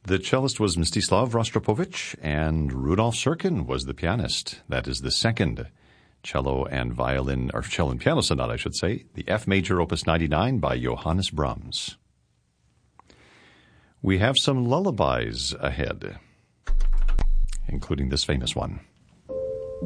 The cellist was Mstislav Rostropovich, and Rudolf Serkin was the pianist. That is the second cello and piano sonata, I should say, the F major opus 99 by Johannes Brahms. We have some lullabies ahead, including this famous one.